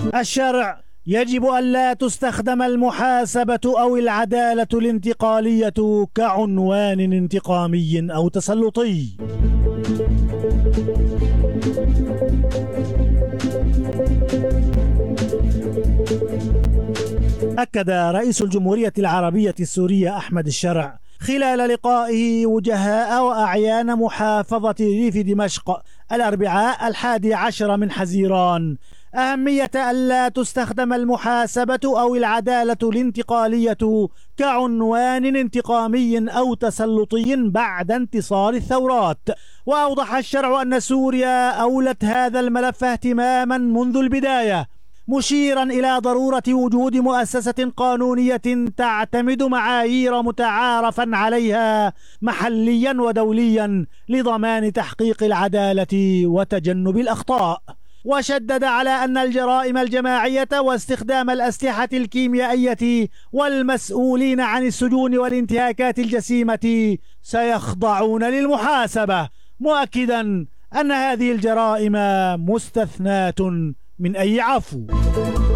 الشرع: يجب ألا تستخدم المحاسبة أو العدالة الانتقالية كعنوان انتقامي أو تسلطي. أكد رئيس الجمهورية العربية السورية أحمد الشرع خلال لقائه وجهاء وأعيان محافظة ريف دمشق الأربعاء 11 من حزيران أهمية ألا تستخدم المحاسبة أو العدالة الانتقالية كعنوان انتقامي أو تسلطي بعد انتصار الثورات. وأوضح الشرع أن سوريا أولت هذا الملف اهتماما منذ البداية، مشيرا إلى ضرورة وجود مؤسسة قانونية تعتمد معايير متعارفا عليها محليا ودوليا لضمان تحقيق العدالة وتجنب الأخطاء. وشدد على أن الجرائم الجماعية واستخدام الأسلحة الكيميائية والمسؤولين عن السجون والانتهاكات الجسيمة سيخضعون للمحاسبة، مؤكدا أن هذه الجرائم مستثناة من أي عفو.